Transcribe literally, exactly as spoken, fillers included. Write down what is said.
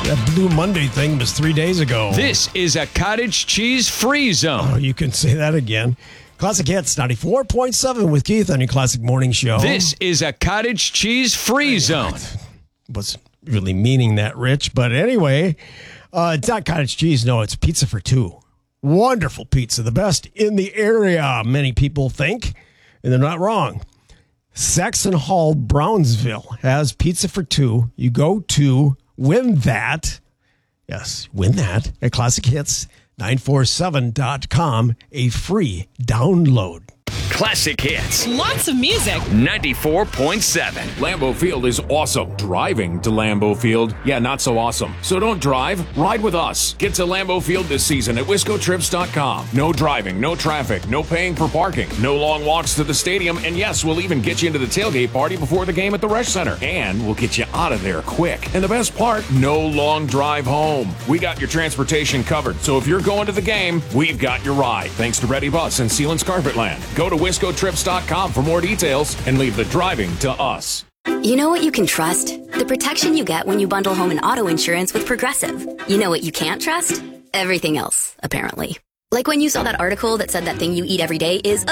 That Blue Monday thing was three days ago. This is a cottage cheese free zone. Oh, you can say that again. Classic Hits ninety-four point seven with Keith on your Classic Morning Show. This is a cottage cheese free zone. Wasn't really meaning that, Rich, but anyway, uh, it's not cottage cheese. No, it's pizza for two. Wonderful pizza, the best in the area, many people think, and they're not wrong. Saxon Hall, Brownsville has pizza for two. You go to win that. Yes, win that at classic hits nine four seven dot com, a free download. Classic Hits Lots of music. ninety-four point seven. Lambeau Field is awesome. Driving to Lambeau Field, yeah, not so awesome. So don't drive, ride with us. Get to Lambeau Field this season at wisco trips dot com. No driving, no traffic, no paying for parking, no long walks to the stadium, and yes, we'll even get you into the tailgate party before the game at the Resch Center. And we'll get you out of there quick. And the best part, no long drive home. We got your transportation covered, so if you're going to the game, we've got your ride. Thanks to Ready Bus and Sealands Carpetland. Go to wisco trips dot com for more details and leave the driving to us. You know what you can trust? The protection you get when you bundle home and auto insurance with Progressive. You know what you can't trust? Everything else, apparently. Like when you saw that article that said that thing you eat every day is